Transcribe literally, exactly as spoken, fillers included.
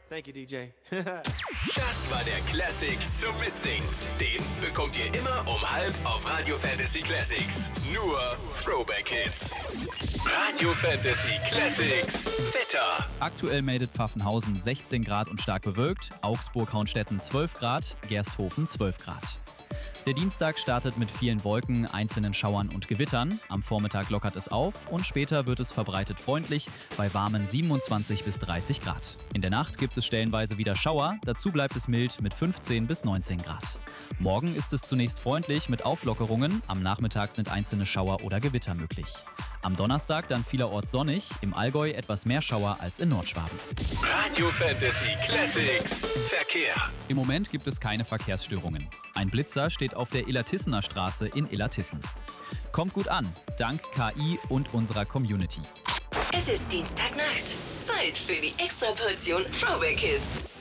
Thank you, D J. Das war der Classic zum Mitsingen. Den bekommt ihr immer um halb auf Radio Fantasy Classics. Nur Throwback Hits. Radio Fantasy Classics Wetter. Aktuell meldet Pfaffenhausen sechzehn Grad und stark bewölkt, Augsburg-Hauenstetten zwölf Grad, Gersthofen zwölf Grad. Der Dienstag startet mit vielen Wolken, einzelnen Schauern und Gewittern. Am Vormittag lockert es auf und später wird es verbreitet freundlich bei warmen siebenundzwanzig bis dreißig Grad. In der Nacht gibt es stellenweise wieder Schauer, dazu bleibt es mild mit fünfzehn bis neunzehn Grad. Morgen ist es zunächst freundlich mit Auflockerungen, am Nachmittag sind einzelne Schauer oder Gewitter möglich. Am Donnerstag dann vielerorts sonnig, im Allgäu etwas mehr Schauer als in Nordschwaben. Radio Fantasy Classics Verkehr. Im Moment gibt es keine Verkehrsstörungen. Ein Blitzer steht auf der Illertissener Straße in Illertissen. Kommt gut an, dank K I und unserer Community. Es ist Dienstagnacht. Zeit für die Extraportion Throwback Hits.